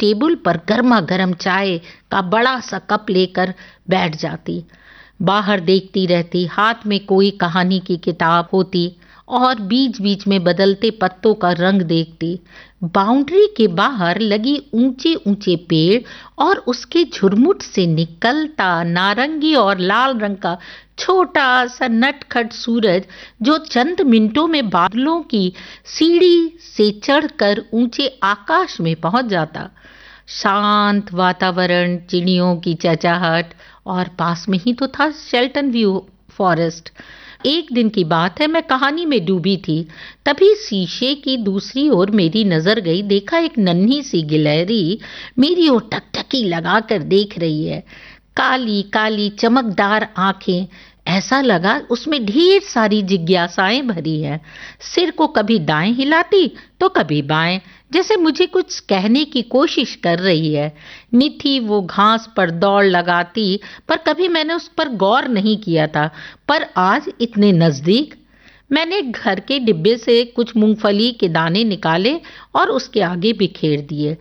Table पर गर्मा गर्म चाय का बड़ा सा कप लेकर बैठ जाती। बाहर देखती रहती, हाथ में कोई कहानी की किताब होती और बीच बीच में बदलते पत्तों का रंग देखती। बाउंड्री के बाहर लगी ऊंचे ऊंचे पेड़ और उसके झुरमुट से निकलता नारंगी और लाल रंग का छोटा सा नटखट सूरज जो चंद मिनटों में बादलों की सीढ़ी से चढ़कर ऊंचे आकाश में पहुंच जाता। शांत वातावरण, चिड़ियों की चहचहाट और पास में ही तो था शेल्टन व्यू फॉरेस्ट। एक दिन की बात है, मैं कहानी में डूबी थी, तभी शीशे की दूसरी ओर मेरी नजर गई। देखा एक नन्ही सी गिलहरी मेरी ओर टकटकी लगाकर देख रही है। काली काली चमकदार आंखें, ऐसा लगा उसमें ढेर सारी जिज्ञासाएं भरी हैं। सिर को कभी दाएं हिलाती तो कभी बाएं, जैसे मुझे कुछ कहने की कोशिश कर रही है। निथी वो घास पर दौड़ लगाती, पर कभी मैंने उस पर गौर नहीं किया था। पर आज इतने नजदीक। मैंने घर के डिब्बे से कुछ मूंगफली के दाने निकाले और उसके आगे बिखेर दिए।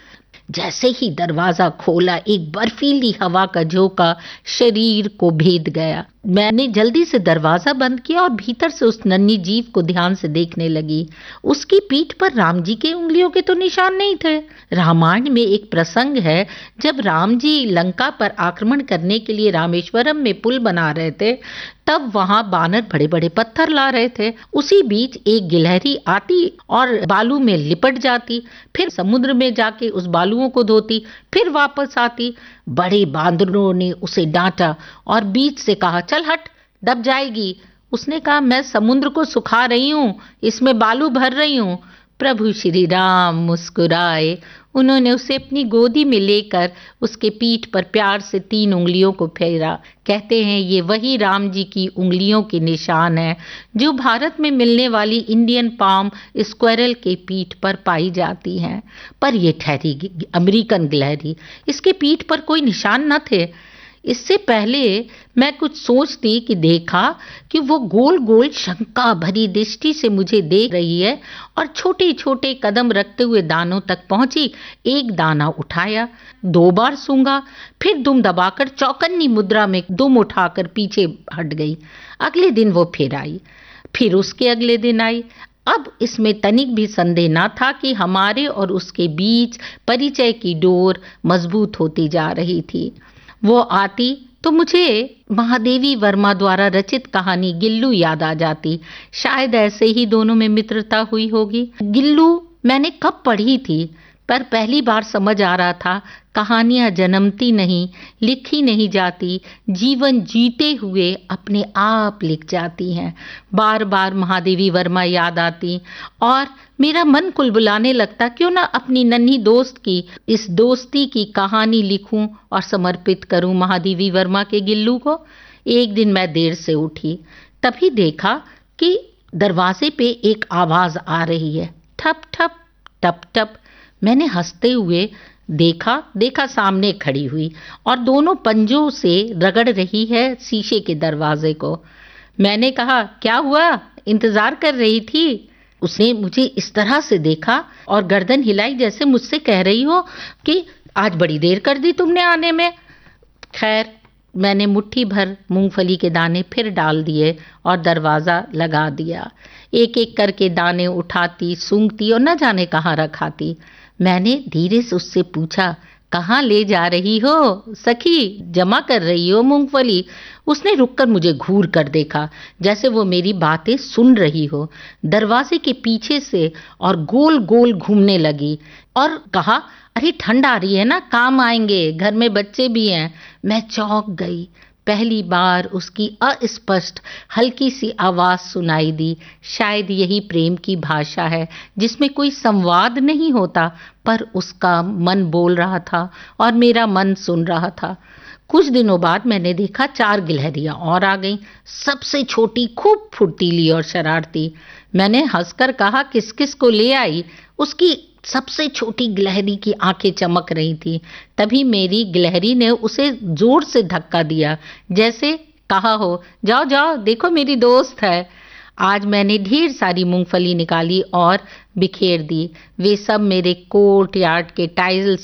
जैसे ही दरवाजा खोला, एक बर्फीली हवा का झोंका शरीर को भेद गया। मैंने जल्दी से दरवाजा बंद किया और भीतर से उस नन्ही जीव को ध्यान से देखने लगी। उसकी पीठ पर राम जी के उंगलियों के तो निशान नहीं थे। रामायण में एक प्रसंग है, जब राम जी लंका पर आक्रमण करने के लिए रामेश्वरम में पुल बना रहे थे, तब वहां बानर बड़े बड़े पत्थर ला रहे थे। उसी बीच एक गिलहरी आती और बालू में लिपट जाती, फिर समुद्र में जाके उस बालुओं को धोती, फिर वापस आती। बड़े बांदरों ने उसे डांटा और बीच से कहा, चल हट, दब जाएगी। उसने कहा, मैं समुद्र को सुखा रही हूँ, इसमें बालू भर रही हूँ। प्रभु श्री राम मुस्कुराए। उन्होंने उसे अपनी गोदी में लेकर उसके पीठ पर प्यार से 3 उंगलियों को फेरा। कहते हैं ये वही राम जी की उंगलियों के निशान है जो भारत में मिलने वाली इंडियन पाम स्क्वेरल के पीठ पर पाई जाती हैं। पर ये ठहरी अमेरिकन गिलहरी, इसके पीठ पर कोई निशान न थे। इससे पहले मैं कुछ सोचती कि देखा कि वो गोल गोल शंका भरी दृष्टि से मुझे देख रही है और छोटे छोटे कदम रखते हुए दानों तक पहुंची। एक दाना उठाया, 2 बार सूंघा, फिर दुम दबाकर चौकन्नी मुद्रा में दुम उठाकर पीछे हट गई। अगले दिन वो फिर आई, फिर उसके अगले दिन आई। अब इसमें तनिक भी संदेह न था कि हमारे और उसके बीच परिचय की डोर मजबूत होती जा रही थी। वो आती तो मुझे महादेवी वर्मा द्वारा रचित कहानी गिल्लू याद आ जाती। शायद ऐसे ही दोनों में मित्रता हुई होगी। गिल्लू मैंने कब पढ़ी थी, पर पहली बार समझ आ रहा था कहानियां जन्मती नहीं, लिखी नहीं जाती, जीवन जीते हुए अपने आप लिख जाती हैं। बार बार महादेवी वर्मा याद आती और मेरा मन कुलबुलाने लगता, क्यों ना अपनी नन्ही दोस्त की इस दोस्ती की कहानी लिखूं और समर्पित करूं महादेवी वर्मा के गिल्लू को। एक दिन मैं देर से उठी, तभी देखा कि दरवाजे पे एक आवाज आ रही है, ठप ठप टप टप। मैंने हंसते हुए देखा सामने खड़ी हुई और दोनों पंजों से रगड़ रही है शीशे के दरवाजे को। मैंने कहा, क्या हुआ, इंतजार कर रही थी? उसने मुझे इस तरह से देखा और गर्दन हिलाई जैसे मुझसे कह रही हो कि आज बड़ी देर कर दी तुमने आने में। खैर, मैंने मुट्ठी भर मूंगफली के दाने फिर डाल दिए और दरवाज़ा लगा दिया। एक एक करके दाने उठाती, सूंघती और न जाने कहाँ रखाती। मैंने धीरे से उससे पूछा, कहाँ ले जा रही हो सखी, जमा कर रही हो मूंगफली? उसने रुककर मुझे घूर कर देखा, जैसे वो मेरी बातें सुन रही हो। दरवाजे के पीछे से और गोल गोल घूमने लगी और कहा, अरे ठंड आ रही है ना, काम आएंगे, घर में बच्चे भी हैं। मैं चौंक गई। पहली बार उसकी अस्पष्ट हल्की सी आवाज सुनाई दी। शायद यही प्रेम की भाषा है, जिसमें कोई संवाद नहीं होता, पर उसका मन बोल रहा था और मेरा मन सुन रहा था। कुछ दिनों बाद मैंने देखा 4 गिलहरियां और आ गईं। सबसे छोटी खूब फुर्तीली और शरारती। मैंने हंसकर कहा, किस किस को ले आई? उसकी सबसे छोटी गिलहरी की आंखें चमक रही थी। तभी मेरी गिलहरी ने उसे जोर से धक्का दिया, जैसे कहा हो, जाओ जाओ, देखो मेरी दोस्त है। आज मैंने ढेर सारी मूंगफली निकाली और बिखेर दी। वे सब मेरे कोर्ट यार्ड के टाइल्स